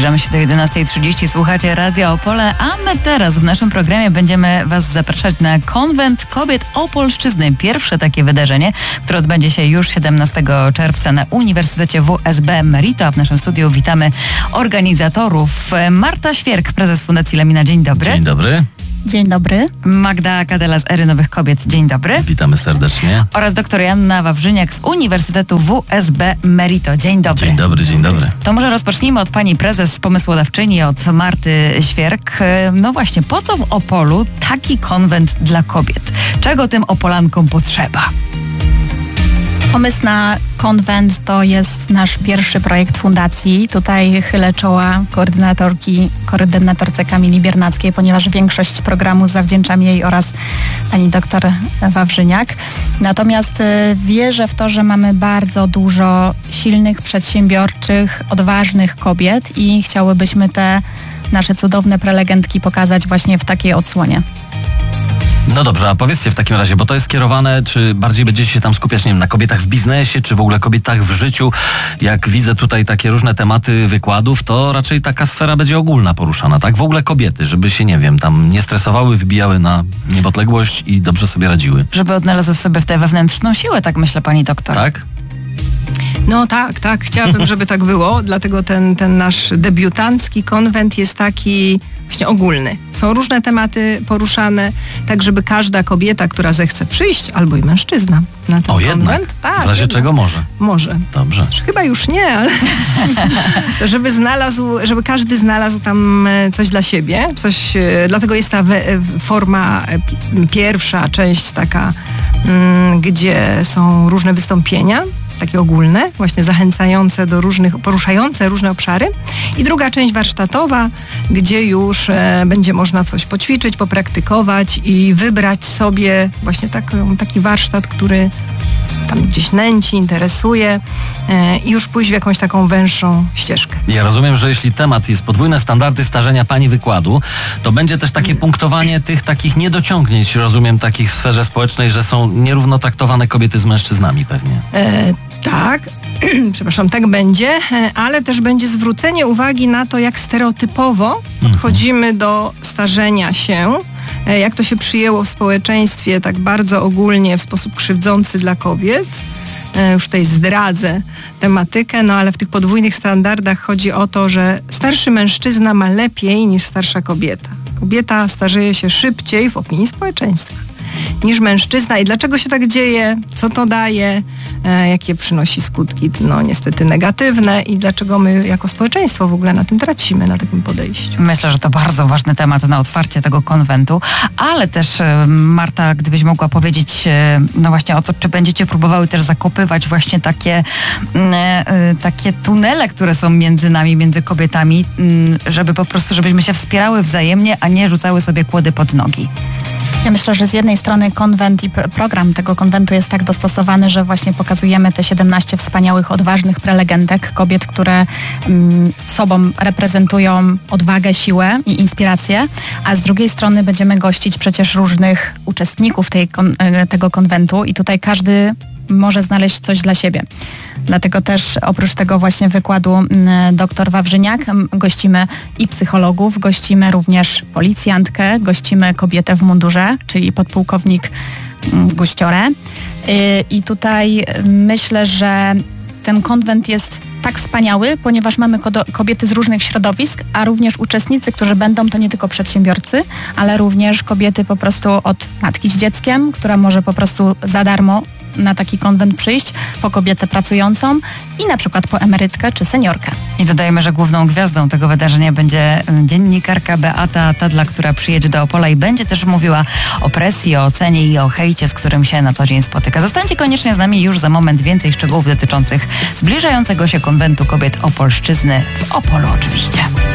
Zbliżamy się do 11:30. Słuchacie Radio Opole, a my teraz w naszym programie będziemy Was zapraszać na Konwent Kobiet Opolszczyzny. Pierwsze takie wydarzenie, które odbędzie się już 17 czerwca na Uniwersytecie WSB Merito. A w naszym studiu witamy organizatorów. Marta Świerk, prezes Fundacji Lemina. Dzień dobry. Dzień dobry. Dzień dobry. Magda Kadela z Ery Nowych Kobiet. Dzień dobry. Witamy serdecznie. Oraz doktor Joanna Wawrzyniak z Uniwersytetu WSB Merito. Dzień dobry. Dzień dobry, dzień dobry. To może rozpocznijmy od pani prezes pomysłodawczyni, od Marty Świerk. No właśnie, po co w Opolu taki konwent dla kobiet? Czego tym Opolankom potrzeba? Pomysł na konwent to jest nasz pierwszy projekt fundacji. Tutaj chylę czoła koordynatorce Kamili Biernackiej, ponieważ większość programu zawdzięczam jej oraz pani doktor Wawrzyniak. Natomiast wierzę w to, że mamy bardzo dużo silnych, przedsiębiorczych, odważnych kobiet i chciałybyśmy te nasze cudowne prelegentki pokazać właśnie w takiej odsłonie. No dobrze, a powiedzcie w takim razie, bo to jest skierowane, czy bardziej będziecie się tam skupiać, nie wiem, na kobietach w biznesie, czy w ogóle kobietach w życiu? Jak widzę tutaj takie różne tematy wykładów, to raczej taka sfera będzie ogólna poruszana, tak? W ogóle kobiety, żeby się, nie wiem, tam nie stresowały, wybijały na niepodległość i dobrze sobie radziły. Żeby odnalazły w sobie tę wewnętrzną siłę, tak myślę, pani doktor. Tak? No tak, chciałabym, żeby tak było, dlatego ten nasz debiutancki konwent jest taki właśnie ogólny. Są różne tematy poruszane, tak żeby każda kobieta, która zechce przyjść, albo i mężczyzna na ten konwent. Tak, w razie czego może? Może. Dobrze. Chyba już nie, ale to żeby każdy znalazł tam coś dla siebie, coś, dlatego jest ta forma, pierwsza część taka, gdzie są różne wystąpienia, takie ogólne, właśnie zachęcające do różnych, poruszające różne obszary. I druga część warsztatowa, gdzie już będzie można coś poćwiczyć, popraktykować i wybrać sobie właśnie taki warsztat, który tam gdzieś nęci, interesuje i już pójść w jakąś taką węższą ścieżkę. Ja rozumiem, że jeśli temat jest podwójne standardy starzenia pani wykładu, to będzie też takie punktowanie tych takich niedociągnięć, rozumiem, takich w sferze społecznej, że są nierówno traktowane kobiety z mężczyznami pewnie. Tak, przepraszam, tak będzie, ale też będzie zwrócenie uwagi na to, jak stereotypowo podchodzimy do starzenia się, jak to się przyjęło w społeczeństwie tak bardzo ogólnie, w sposób krzywdzący dla kobiet. Już tutaj zdradzę tematykę, no ale w tych podwójnych standardach chodzi o to, że starszy mężczyzna ma lepiej niż starsza kobieta. Kobieta starzeje się szybciej w opinii społeczeństwa niż mężczyzna. I dlaczego się tak dzieje? Co to daje? Jakie przynosi skutki? No niestety negatywne. I dlaczego my jako społeczeństwo w ogóle na tym tracimy, na takim podejściu? Myślę, że to bardzo ważny temat na otwarcie tego konwentu. Ale też, Marta, gdybyś mogła powiedzieć no właśnie o to, czy będziecie próbowały też zakopywać właśnie takie tunele, które są między nami, między kobietami, żeby po prostu, żebyśmy się wspierały wzajemnie, a nie rzucały sobie kłody pod nogi. Ja myślę, że z jednej strony konwent i program tego konwentu jest tak dostosowany, że właśnie pokazujemy te 17 wspaniałych, odważnych prelegentek, kobiet, które sobą reprezentują odwagę, siłę i inspirację, a z drugiej strony będziemy gościć przecież różnych uczestników tego konwentu i tutaj każdy może znaleźć coś dla siebie. Dlatego też oprócz tego właśnie wykładu dr Wawrzyniak gościmy i psychologów, gościmy również policjantkę, gościmy kobietę w mundurze, czyli podpułkownik Guściorę. I tutaj myślę, że ten konwent jest tak wspaniały, ponieważ mamy kobiety z różnych środowisk, a również uczestnicy, którzy będą, to nie tylko przedsiębiorcy, ale również kobiety po prostu od matki z dzieckiem, która może po prostu za darmo na taki konwent przyjść, po kobietę pracującą i na przykład po emerytkę czy seniorkę. I dodajmy, że główną gwiazdą tego wydarzenia będzie dziennikarka Beata Tadla, która przyjedzie do Opola i będzie też mówiła o presji, o ocenie i o hejcie, z którym się na co dzień spotyka. Zostańcie koniecznie z nami, już za moment więcej szczegółów dotyczących zbliżającego się konwentu kobiet Opolszczyzny w Opolu oczywiście.